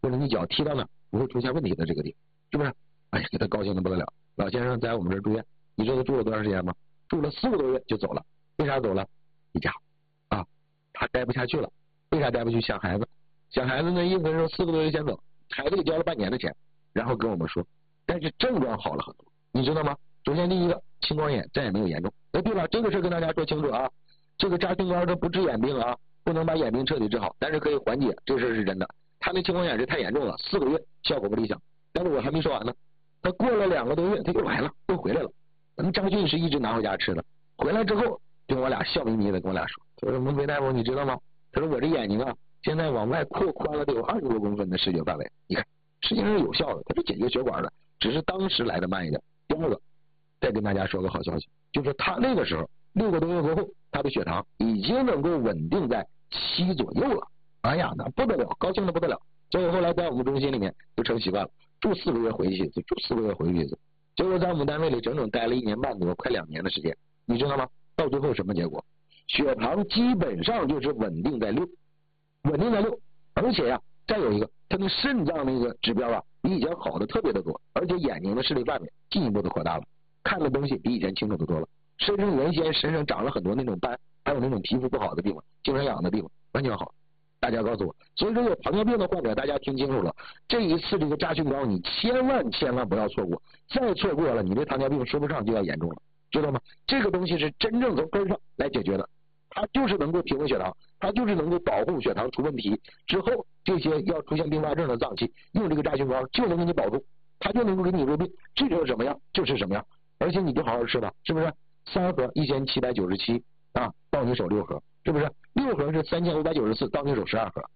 或者你脚踢到哪不会出现问题的这个地方，是不是？哎呀，给他高兴的不得了。老先生在我们这儿住院，你知道他住了多长时间吗？住了4个多月就走了。为啥走了？离家啊，他待不下去了。为啥待不下去？想孩子，想孩子呢，意思是4个多月先走，孩子给交了半年的钱，然后跟我们说，但是症状好了很多，你知道吗？首先第一个，青光眼再也没有严重。哎，对了，这个事跟大家说清楚啊，这个扎青膏它不治眼病啊，不能把眼病彻底治好，但是可以缓解，这事是真的。他那青光眼是太严重了，4个月效果不理想。但是我还没说完呢，他过了2个多月他又来了，又回来了。咱们扎菌是一直拿回家吃的，回来之后跟我俩笑眯眯的跟我俩说，他说孟飞大夫你知道吗？他说我这眼睛啊现在往外扩宽了得有20多公分的视觉范围，你看实际上是有效的，它是解决血管的，只是当时来的慢一点。第二个，再跟大家说个好消息，就是他那个时候6个多月过后，他的血糖已经能够稳定在7左右了。哎呀，那不得了，高兴的不得了。结果后来在我们中心里面就成习惯了，住4个月回去一次，住4个月回去一次。结果在我们单位里整整待了1年半多，快2年的时间，你知道吗？到最后什么结果？血糖基本上就是稳定在6，稳定在6，而且呀，再有一个，他的肾脏那个指标啊，比以前好的特别的多，而且眼睛的视力范围进一步的扩大了，看的东西比以前清楚的多了。身上原先身上长了很多那种斑，还有那种皮肤不好的地方，经常痒的地方，完全好。大家告诉我，所以说有糖尿病的患者，大家听清楚了，这一次这个扎菌膏你千万不要错过，再错过了，你这糖尿病说不上就要严重了，知道吗？这个东西是真正从根上来解决的，它就是能够平稳血糖，它就是能够保护血糖出问题之后，这些要出现并发症的脏器，用这个扎菌膏就能给你保住，它就能够给你入病，治成什么样就是什么样，而且你就好好吃了，是不是？3盒1797啊，到你手6盒，是不是？6盒是3594，到你手12盒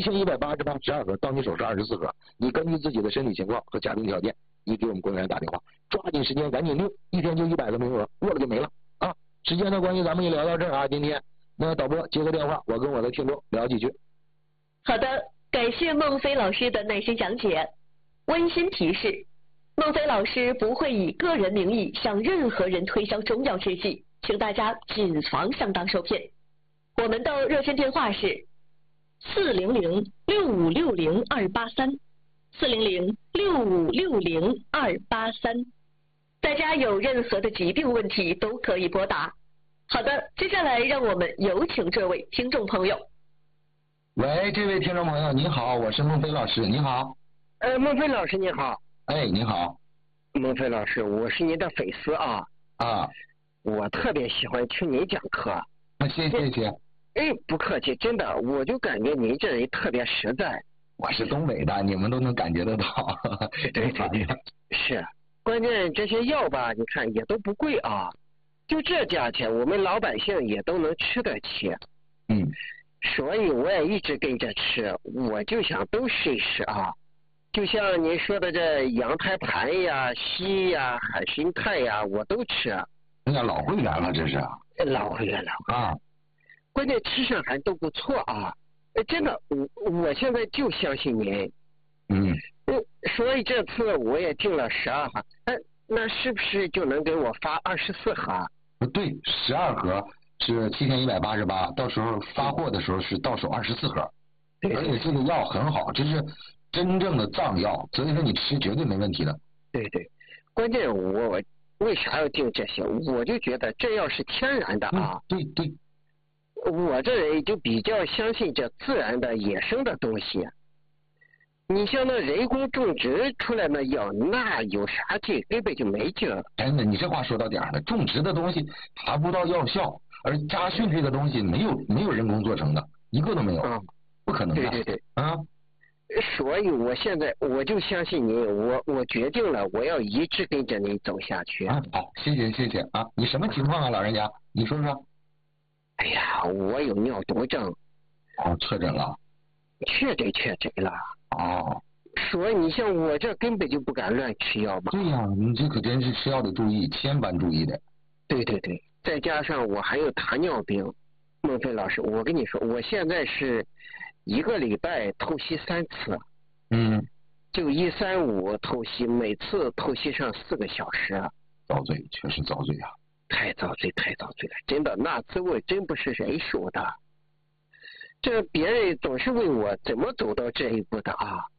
，7188，12盒到你手是24盒。你根据自己的身体情况和家庭条件，你给我们工作人员打电话，抓紧时间赶紧溜，一天就100个名额，过了就没了啊！时间的关系，咱们也聊到这儿啊。今天那导播接个电话，我跟我的听众聊几句。 好的，感谢孟飞老师的耐心讲解。温馨提示：孟飞老师不会以个人名义向任何人推销中药制剂，请大家谨防上当受骗。我们的热线电话是400-6560-283，400-6560-283，大家有任何的疾病问题都可以拨打。好的，接下来让我们有请这位听众朋友。 喂，这位听众朋友你好，我是孟飞老师，你好。 孟飞老师你好。 哎，你好。 孟飞老师，我是您的粉丝啊。 啊。 我特别喜欢听您讲课。 谢谢。 哎，不客气，真的，我就感觉您这人特别实在。 我是东北的，你们都能感觉得到。 对，是。关键这些药吧，你看也都不贵啊，就这价钱，我们老百姓也都能吃得起。所以我也一直跟着吃，我就想都试一试啊。就像您说的这羊胎盘呀、硒呀、海参肽呀，我都吃。 哎呀，老会员了这是。 老会员了啊。 关键吃上还都不错啊。真的，我现在就相信您。所以这次我也订了12盒。那是不是就能给我发24盒？ 对，12盒是7188，到时候发货的时候是到手24盒。而且这个药很好，这是真正的藏药，所以说你吃绝对没问题的。 对，关键我为啥要订这些？我就觉得这药是天然的啊。 对， 我这人就比较相信这自然的野生的东西。你像那人工种植出来的药，那有啥劲？根本就没劲。 真的，你这话说到点儿了。种植的东西达不到药效，而家训这个东西没有人工做成的，一个都没有，不可能的。 对啊。 所以我现在我就相信您，我决定了，我要一直跟着您走下去。 好，谢谢啊！你什么情况啊，老人家？你说说。 哎呀，我有尿毒症。 确诊了。 确诊了。所以你像我这根本就不敢乱吃药嘛。 对呀，你这可真是吃药得注意，千万注意的。 对，再加上我还有糖尿病。孟飞老师，我跟你说，我现在是1个礼拜透析3次。就1、3、5透析，每次透析上4个小时。 遭罪，确实遭罪啊！ 太遭罪了，真的，那滋味真不是人说的。这别人总是问我怎么走到这一步的啊？